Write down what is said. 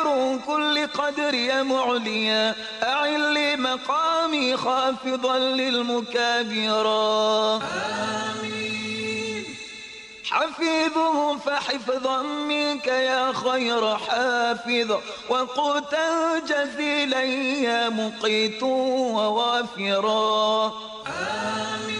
خير كل قدر يا معليا أعل لي مقامي خافضا للمكابرا آمين. حفيظه فحفظا منك يا خير حافظ وقوتا جزيلا يا مقيت ووافرا آمين.